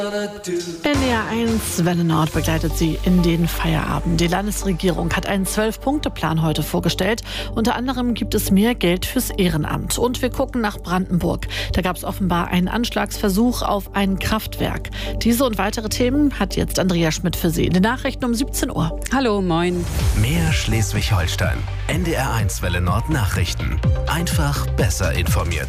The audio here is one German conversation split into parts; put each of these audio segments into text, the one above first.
NDR1 Welle Nord begleitet Sie in den Feierabend. Die Landesregierung hat einen 12-Punkte-Plan heute vorgestellt. Unter anderem gibt es mehr Geld fürs Ehrenamt. Und wir gucken nach Brandenburg. Da gab es offenbar einen Anschlagsversuch auf ein Kraftwerk. Diese und weitere Themen hat jetzt Andrea Schmidt für Sie in den Nachrichten um 17 Uhr. Hallo, moin. Mehr Schleswig-Holstein. NDR1 Welle Nord Nachrichten. Einfach besser informiert.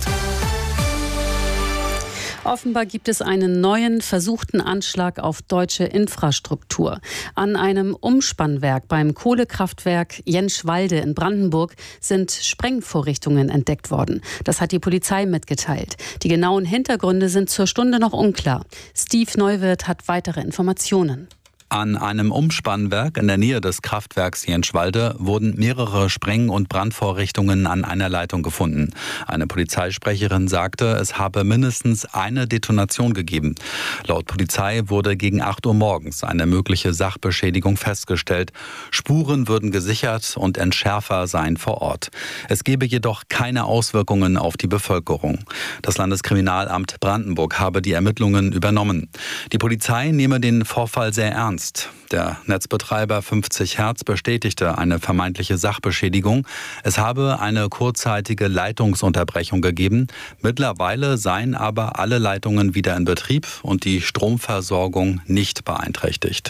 Offenbar gibt es einen neuen versuchten Anschlag auf deutsche Infrastruktur. An einem Umspannwerk beim Kohlekraftwerk Jenschwalde in Brandenburg sind Sprengvorrichtungen entdeckt worden. Das hat die Polizei mitgeteilt. Die genauen Hintergründe sind zur Stunde noch unklar. Steve Neuwirth hat weitere Informationen. An einem Umspannwerk in der Nähe des Kraftwerks Jenschwalde wurden mehrere Spreng- und Brandvorrichtungen an einer Leitung gefunden. Eine Polizeisprecherin sagte, es habe mindestens eine Detonation gegeben. Laut Polizei wurde gegen 8 Uhr morgens eine mögliche Sachbeschädigung festgestellt. Spuren würden gesichert und Entschärfer seien vor Ort. Es gebe jedoch keine Auswirkungen auf die Bevölkerung. Das Landeskriminalamt Brandenburg habe die Ermittlungen übernommen. Die Polizei nehme den Vorfall sehr ernst. Der Netzbetreiber 50 Hertz bestätigte eine vermeintliche Sachbeschädigung. Es habe eine kurzzeitige Leitungsunterbrechung gegeben. Mittlerweile seien aber alle Leitungen wieder in Betrieb und die Stromversorgung nicht beeinträchtigt.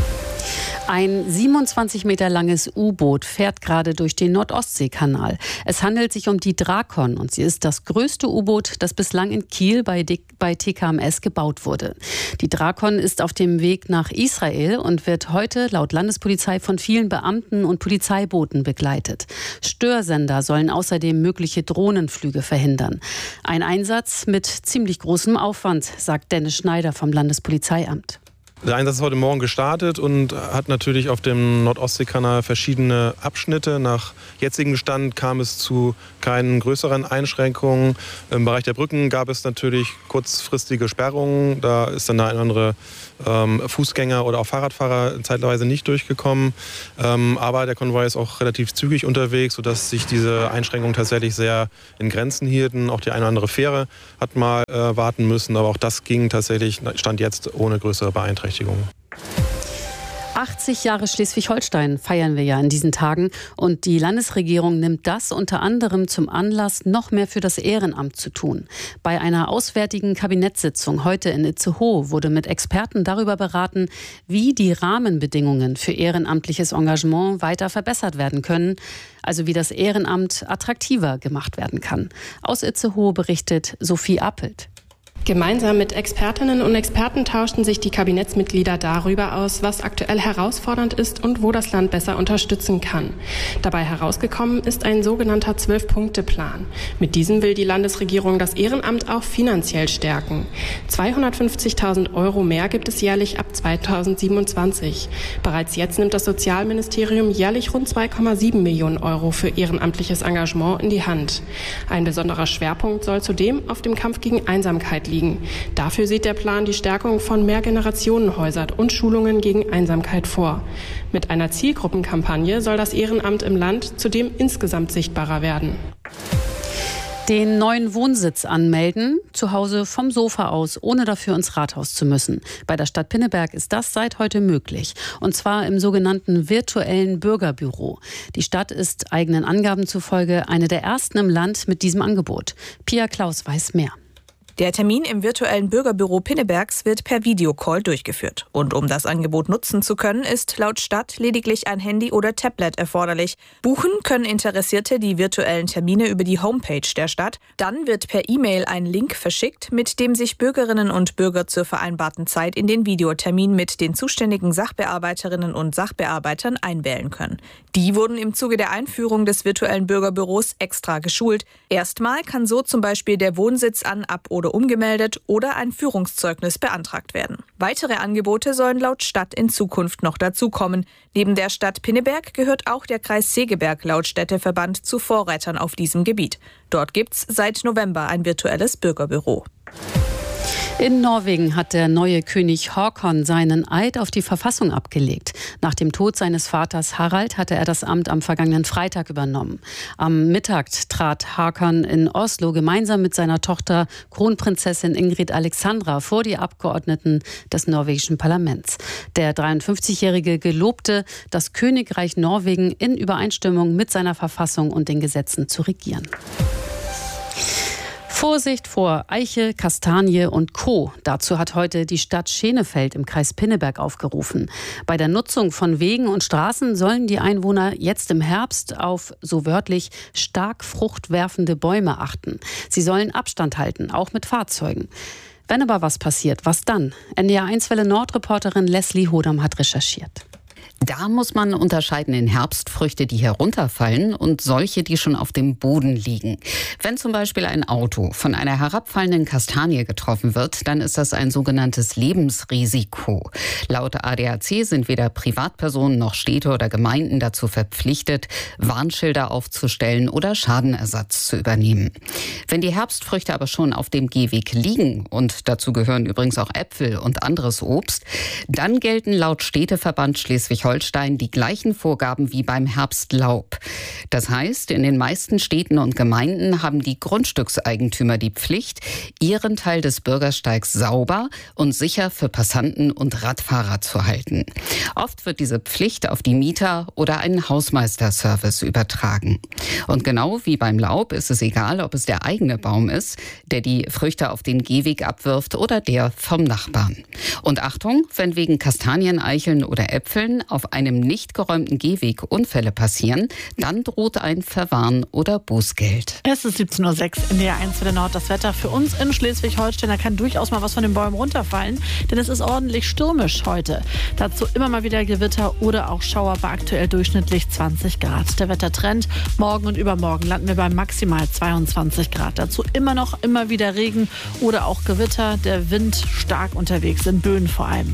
Ein 27 Meter langes U-Boot fährt gerade durch den Nordostseekanal. Es handelt sich um die Drakon und sie ist das größte U-Boot, das bislang in Kiel bei TKMS gebaut wurde. Die Drakon ist auf dem Weg nach Israel und wird heute laut Landespolizei von vielen Beamten und Polizeibooten begleitet. Störsender sollen außerdem mögliche Drohnenflüge verhindern. Ein Einsatz mit ziemlich großem Aufwand, sagt Dennis Schneider vom Landespolizeiamt. Der Einsatz ist heute Morgen gestartet und hat natürlich auf dem Nordostseekanal verschiedene Abschnitte. Nach jetzigem Stand kam es zu keinen größeren Einschränkungen. Im Bereich der Brücken gab es natürlich kurzfristige Sperrungen. Da ist dann der eine oder andere Fußgänger oder auch Fahrradfahrer zeitweise nicht durchgekommen. Aber der Konvoi ist auch relativ zügig unterwegs, sodass sich diese Einschränkungen tatsächlich sehr in Grenzen hielten. Auch die eine oder andere Fähre hat mal warten müssen. Aber auch das ging tatsächlich, stand jetzt ohne größere Beeinträchtigungen. 80 Jahre Schleswig-Holstein feiern wir ja in diesen Tagen und die Landesregierung nimmt das unter anderem zum Anlass, noch mehr für das Ehrenamt zu tun. Bei einer auswärtigen Kabinettssitzung heute in Itzehoe wurde mit Experten darüber beraten, wie die Rahmenbedingungen für ehrenamtliches Engagement weiter verbessert werden können, also wie das Ehrenamt attraktiver gemacht werden kann. Aus Itzehoe berichtet Sophie Appelt. Gemeinsam mit Expertinnen und Experten tauschten sich die Kabinettsmitglieder darüber aus, was aktuell herausfordernd ist und wo das Land besser unterstützen kann. Dabei herausgekommen ist ein sogenannter 12-Punkte-Plan. Mit diesem will die Landesregierung das Ehrenamt auch finanziell stärken. 250.000 € mehr gibt es jährlich ab 2027. Bereits jetzt nimmt das Sozialministerium jährlich rund 2,7 Millionen € für ehrenamtliches Engagement in die Hand. Ein besonderer Schwerpunkt soll zudem auf dem Kampf gegen Einsamkeit liegen. Dafür sieht der Plan die Stärkung von Mehrgenerationenhäusern und Schulungen gegen Einsamkeit vor. Mit einer Zielgruppenkampagne soll das Ehrenamt im Land zudem insgesamt sichtbarer werden. Den neuen Wohnsitz anmelden, zu Hause vom Sofa aus, ohne dafür ins Rathaus zu müssen. Bei der Stadt Pinneberg ist das seit heute möglich. Und zwar im sogenannten virtuellen Bürgerbüro. Die Stadt ist eigenen Angaben zufolge eine der ersten im Land mit diesem Angebot. Pia Klaus weiß mehr. Der Termin im virtuellen Bürgerbüro Pinnebergs wird per Videocall durchgeführt. Und um das Angebot nutzen zu können, ist laut Stadt lediglich ein Handy oder Tablet erforderlich. Buchen können Interessierte die virtuellen Termine über die Homepage der Stadt. Dann wird per E-Mail ein Link verschickt, mit dem sich Bürgerinnen und Bürger zur vereinbarten Zeit in den Videotermin mit den zuständigen Sachbearbeiterinnen und Sachbearbeitern einwählen können. Die wurden im Zuge der Einführung des virtuellen Bürgerbüros extra geschult. Erstmal kann so zum Beispiel der Wohnsitz an, ab oder umgemeldet oder ein Führungszeugnis beantragt werden. Weitere Angebote sollen laut Stadt in Zukunft noch dazukommen. Neben der Stadt Pinneberg gehört auch der Kreis Segeberg laut Städteverband zu Vorreitern auf diesem Gebiet. Dort gibt's seit November ein virtuelles Bürgerbüro. In Norwegen hat der neue König Håkon seinen Eid auf die Verfassung abgelegt. Nach dem Tod seines Vaters Harald hatte er das Amt am vergangenen Freitag übernommen. Am Mittag trat Håkon in Oslo gemeinsam mit seiner Tochter Kronprinzessin Ingrid Alexandra vor die Abgeordneten des norwegischen Parlaments. Der 53-Jährige gelobte, das Königreich Norwegen in Übereinstimmung mit seiner Verfassung und den Gesetzen zu regieren. Vorsicht vor Eiche, Kastanie und Co. Dazu hat heute die Stadt Schenefeld im Kreis Pinneberg aufgerufen. Bei der Nutzung von Wegen und Straßen sollen die Einwohner jetzt im Herbst auf, so wörtlich, stark fruchtwerfende Bäume achten. Sie sollen Abstand halten, auch mit Fahrzeugen. Wenn aber was passiert, was dann? NDR1 Welle Nord-Reporterin Leslie Hodam hat recherchiert. Da muss man unterscheiden in Herbstfrüchte, die herunterfallen und solche, die schon auf dem Boden liegen. Wenn zum Beispiel ein Auto von einer herabfallenden Kastanie getroffen wird, dann ist das ein sogenanntes Lebensrisiko. Laut ADAC sind weder Privatpersonen noch Städte oder Gemeinden dazu verpflichtet, Warnschilder aufzustellen oder Schadenersatz zu übernehmen. Wenn die Herbstfrüchte aber schon auf dem Gehweg liegen, und dazu gehören übrigens auch Äpfel und anderes Obst, dann gelten laut Städteverband Schleswig-Holstein die gleichen Vorgaben wie beim Herbstlaub. Das heißt, in den meisten Städten und Gemeinden haben die Grundstückseigentümer die Pflicht, ihren Teil des Bürgersteigs sauber und sicher für Passanten und Radfahrer zu halten. Oft wird diese Pflicht auf die Mieter oder einen Hausmeisterservice übertragen. Und genau wie beim Laub ist es egal, ob es der eigene Baum ist, der die Früchte auf den Gehweg abwirft, oder der vom Nachbarn. Und Achtung, wenn wegen Kastanien, Eicheln oder Äpfeln auf einem nicht geräumten Gehweg Unfälle passieren, dann droht ein Verwarn oder Bußgeld. Es ist 17:06 Uhr in NDR1 Welle Nord. Das Wetter für uns in Schleswig-Holstein, da kann durchaus mal was von den Bäumen runterfallen, denn es ist ordentlich stürmisch heute. Dazu immer mal wieder Gewitter oder auch Schauer bei aktuell durchschnittlich 20 Grad. Der Wettertrend: morgen und übermorgen landen wir bei maximal 22 Grad. Dazu immer wieder Regen oder auch Gewitter. Der Wind stark unterwegs, in Böen vor allem.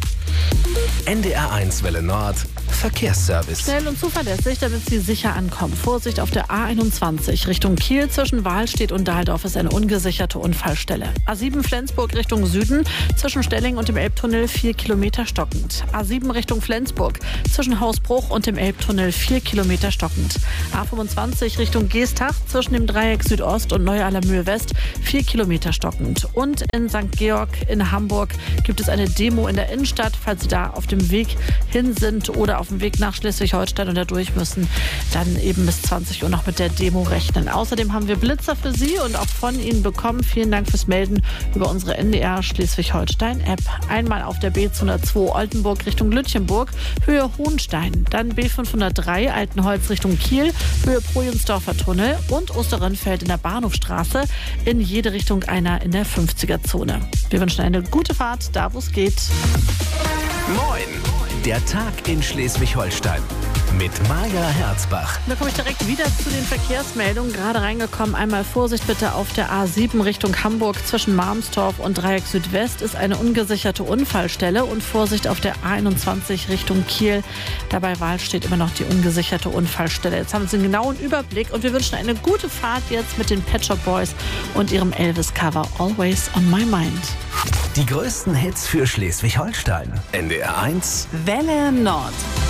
NDR1 Welle Nord Verkehrsservice. Schnell und zuverlässig, damit Sie sicher ankommen. Vorsicht auf der A21 Richtung Kiel zwischen Wahlstedt und Dahldorf ist eine ungesicherte Unfallstelle. A7 Flensburg Richtung Süden zwischen Stelling und dem Elbtunnel 4 Kilometer stockend. A7 Richtung Flensburg zwischen Hausbruch und dem Elbtunnel 4 Kilometer stockend. A25 Richtung Geestach zwischen dem Dreieck Südost und Neu-Allermühe West 4 Kilometer stockend. Und in St. Georg in Hamburg gibt es eine Demo in der Innenstadt. Falls Sie da auf dem Weg hin sind oder auf dem Weg nach Schleswig-Holstein und da durch müssen, dann eben bis 20 Uhr noch mit der Demo rechnen. Außerdem haben wir Blitzer für Sie und auch von Ihnen bekommen. Vielen Dank fürs Melden über unsere NDR Schleswig-Holstein-App. Einmal auf der B202 Oldenburg Richtung Lütchenburg, Höhe Hohenstein. Dann B503 Altenholz Richtung Kiel, Höhe Projensdorfer Tunnel und Osterrönfeld in der Bahnhofstraße. In jede Richtung einer in der 50er-Zone. Wir wünschen eine gute Fahrt, da wo es geht. Moin! Der Tag in Schleswig-Holstein mit Maja Herzbach. Da komme ich direkt wieder zu den Verkehrsmeldungen. Gerade reingekommen. Einmal Vorsicht bitte auf der A7 Richtung Hamburg zwischen Marmstorf und Dreieck Südwest ist eine ungesicherte Unfallstelle. Und Vorsicht auf der A21 Richtung Kiel. Dabei Wahlstedt immer noch die ungesicherte Unfallstelle. Jetzt haben Sie einen genauen Überblick und wir wünschen eine gute Fahrt jetzt mit den Pet Shop Boys und ihrem Elvis-Cover Always on My Mind. Die größten Hits für Schleswig-Holstein. NDR1 Welle Nord.